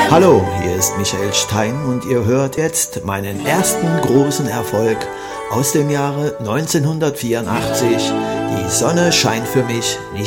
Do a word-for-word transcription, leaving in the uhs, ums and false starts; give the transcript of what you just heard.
Hallo, hier ist Michael Stein und ihr hört jetzt meinen ersten großen Erfolg aus dem Jahre neunzehnhundertvierundachtzig. Die Sonne scheint für mich nicht